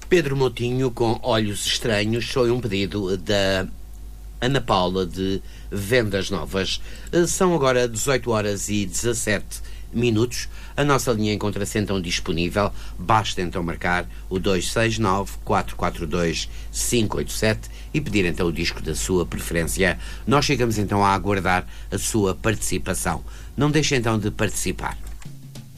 Pedro Moutinho com Olhos Estranhos foi um pedido da Ana Paula de Vendas Novas. São agora 18 horas e 17 minutos. A nossa linha encontra-se então disponível. Basta então marcar o 269-442-587 e pedir então o disco da sua preferência. Nós chegamos então a aguardar a sua participação. Não deixe então de participar.